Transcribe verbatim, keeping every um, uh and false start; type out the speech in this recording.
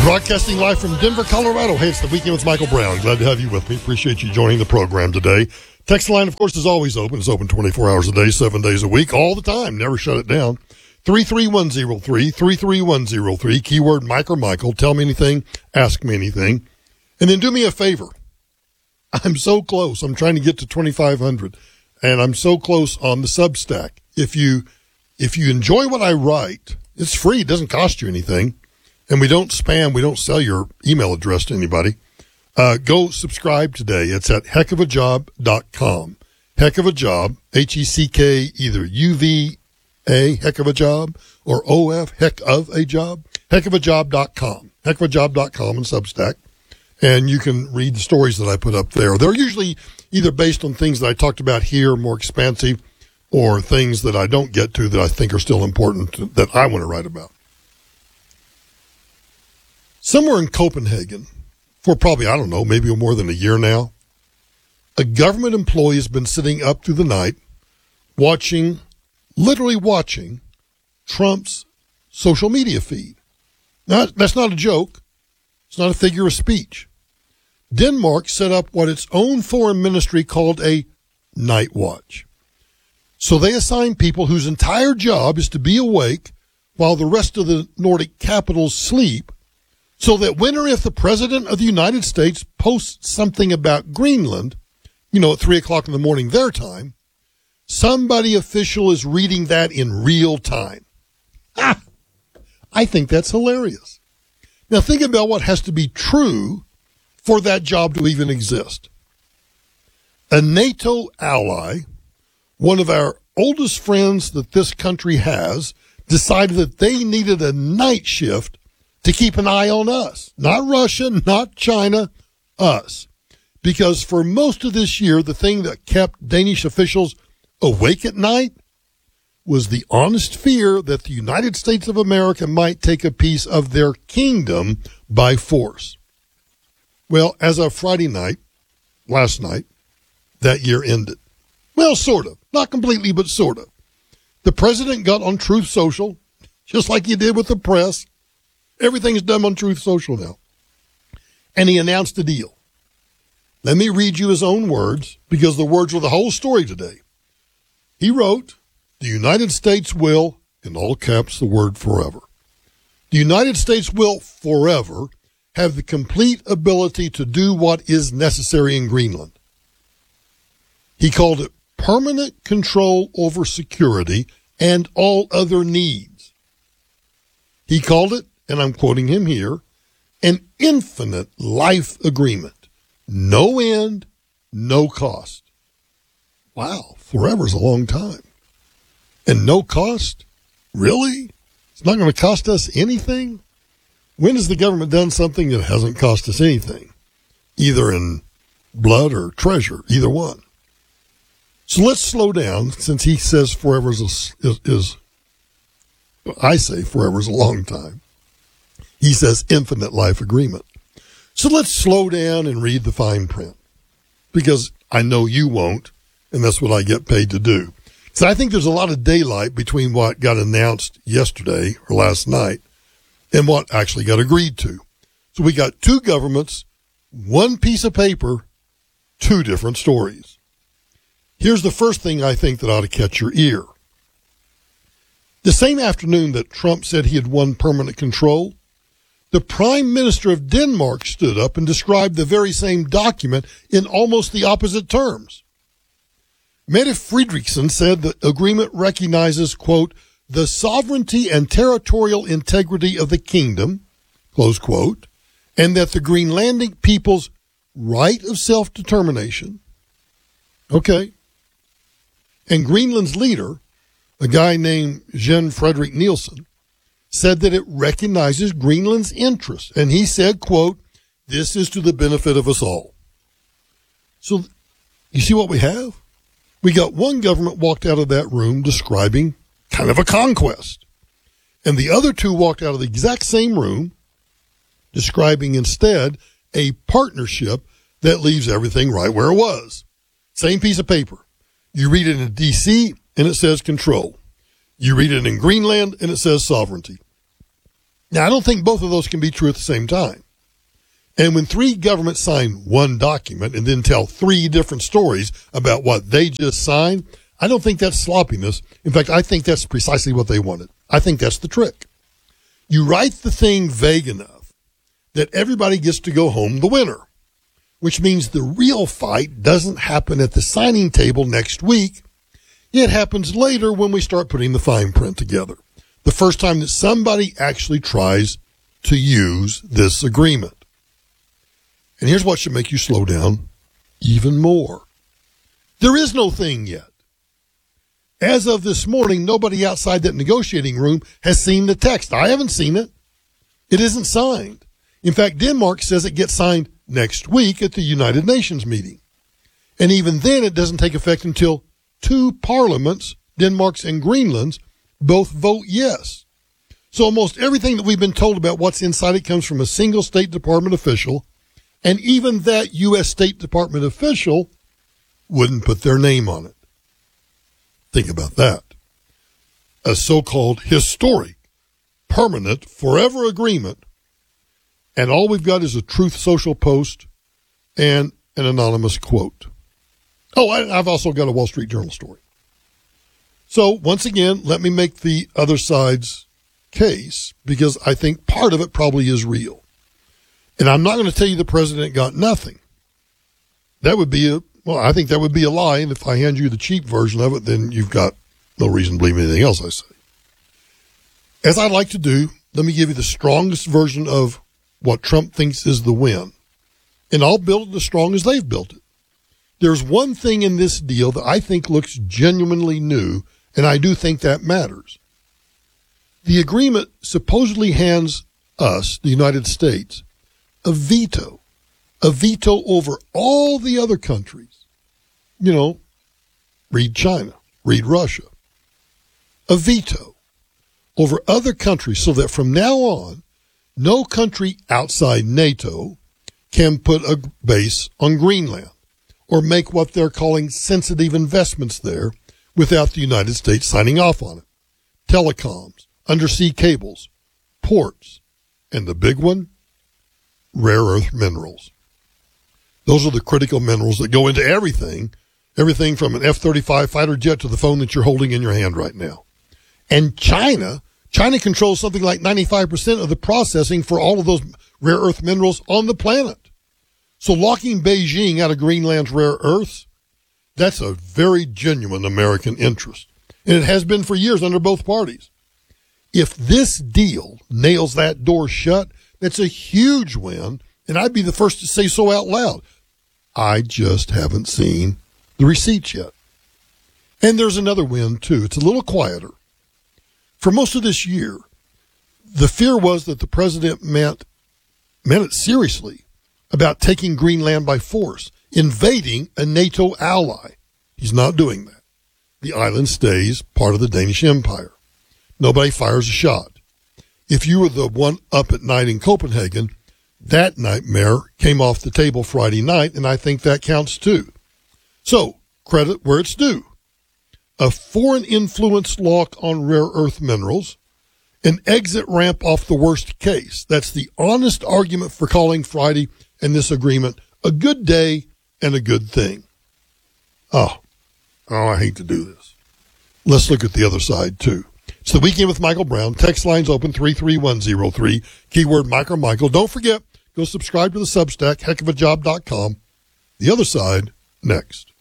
Broadcasting live from Denver, Colorado. Hey, it's the Weekend with Michael Brown. Glad to have you with me. Appreciate you joining the program today. Text line, of course, is always open. It's open twenty-four hours a day, seven days a week, all the time. Never shut it down. three three one zero three, three three one zero three, keyword Mike or Michael. Tell me anything, ask me anything. And then do me a favor. I'm so close. I'm trying to get to twenty-five hundred, and I'm so close on the Substack. If you, if you enjoy what I write, it's free. It doesn't cost you anything. And we don't spam. We don't sell your email address to anybody. Uh, go subscribe today. It's at heck of a job dot com. Heck of a Job, H E C K, either U V A, Heck of a Job, or O F, Heck of a Job, heck of a job dot com. heck of a job dot com and Substack. And you can read the stories that I put up there. They're usually either based on things that I talked about here, more expansive, or things that I don't get to that I think are still important that I want to write about. Somewhere in Copenhagen, for probably, I don't know, maybe more than a year now, a government employee has been sitting up through the night watching, literally watching, Trump's social media feed. Now, that's not a joke. It's not a figure of speech. Denmark set up what its own foreign ministry called a night watch. So they assign people whose entire job is to be awake while the rest of the Nordic capitals sleep, so that when or if the President of the United States posts something about Greenland, you know, at three o'clock in the morning their time, somebody official is reading that in real time. Ah, I think that's hilarious. Now think about what has to be true for that job to even exist. A NATO ally, one of our oldest friends that this country has, decided that they needed a night shift to keep an eye on us. Not Russia, not China, us. Because for most of this year, the thing that kept Danish officials awake at night was the honest fear that the United States of America might take a piece of their kingdom by force. Well, as of Friday night, last night, that year ended. Well, sort of. Not completely, but sort of. The president got on Truth Social, just like he did with the press. Everything's done on Truth Social now. And he announced a deal. Let me read you his own words, because the words are the whole story today. He wrote, "The United States will," in all caps the word forever, "the United States will forever have the complete ability to do what is necessary in Greenland." He called it permanent control over security and all other needs. He called it, and I'm quoting him here, an infinite life agreement. No end, no cost. Wow, forever's a long time. And no cost? Really? It's not going to cost us anything? When has the government done something that hasn't cost us anything? Either in blood or treasure, either one. So let's slow down, since he says forever is, a, is, is I say forever is a long time. He says infinite life agreement. So let's slow down and read the fine print, because I know you won't, and that's what I get paid to do. So I think there's a lot of daylight between what got announced yesterday or last night and what actually got agreed to. So we got two governments, one piece of paper, two different stories. Here's the first thing I think that ought to catch your ear. The same afternoon that Trump said he had won permanent control, the Prime Minister of Denmark stood up and described the very same document in almost the opposite terms. Mette Frederiksen said the agreement recognizes, quote, the sovereignty and territorial integrity of the kingdom, close quote, and that the Greenlandic people's right of self-determination, okay, and Greenland's leader, a guy named Jan Frederik Nielsen, said that it recognizes Greenland's interests. And he said, quote, this is to the benefit of us all. So you see what we have? We got one government walked out of that room describing kind of a conquest. And the other two walked out of the exact same room describing instead a partnership that leaves everything right where it was. Same piece of paper. You read it in D C and it says control. You read it in Greenland and it says sovereignty. Now, I don't think both of those can be true at the same time. And when three governments sign one document and then tell three different stories about what they just signed, I don't think that's sloppiness. In fact, I think that's precisely what they wanted. I think that's the trick. You write the thing vague enough that everybody gets to go home the winner, which means the real fight doesn't happen at the signing table next week. It happens later when we start putting the fine print together. The first time that somebody actually tries to use this agreement. And here's what should make you slow down even more. There is no thing yet. As of this morning, nobody outside that negotiating room has seen the text. I haven't seen it. It isn't signed. In fact, Denmark says it gets signed next week at the United Nations meeting. And even then, it doesn't take effect until two parliaments, Denmark's and Greenland's, both vote yes. So almost everything that we've been told about what's inside it comes from a single State Department official. And even that U S State Department official wouldn't put their name on it. Think about that. A so-called historic, permanent, forever agreement, and all we've got is a Truth Social post and an anonymous quote. Oh, I've also got a Wall Street Journal story. So, once again, let me make the other side's case, because I think part of it probably is real. And I'm not going to tell you the president got nothing. That would be a, well, I think that would be a lie. And if I hand you the cheap version of it, then you've got no reason to believe anything else I say. As I like to do, let me give you the strongest version of what Trump thinks is the win. And I'll build it as strong as they've built it. There's one thing in this deal that I think looks genuinely new, and I do think that matters. The agreement supposedly hands us, the United States, a veto, a veto over all the other countries. You know, read China, read Russia. A veto over other countries so that from now on, no country outside NATO can put a base on Greenland or make what they're calling sensitive investments there without the United States signing off on it. Telecoms, undersea cables, ports, and the big one, rare earth minerals. Those are the critical minerals that go into everything, everything from an F thirty-five fighter jet to the phone that you're holding in your hand right now. And China, China controls something like ninety-five percent of the processing for all of those rare earth minerals on the planet. So locking Beijing out of Greenland's rare earths, that's a very genuine American interest. And it has been for years under both parties. If this deal nails that door shut, that's a huge win, and I'd be the first to say so out loud. I just haven't seen the receipts yet. And there's another win, too. It's a little quieter. For most of this year, the fear was that the president meant, meant it seriously about taking Greenland by force, invading a NATO ally. He's not doing that. The island stays part of the Danish Empire. Nobody fires a shot. If you were the one up at night in Copenhagen, that nightmare came off the table Friday night, and I think that counts too. So, credit where it's due. A foreign influence lock on rare earth minerals, an exit ramp off the worst case. That's the honest argument for calling Friday and this agreement a good day and a good thing. Oh, oh, I hate to do this. Let's look at the other side too. It's the Weekend with Michael Brown. Text lines open three three one zero three. Keyword Mike or Michael. Don't forget, go subscribe to the Substack, heck of a job dot com. The other side, next.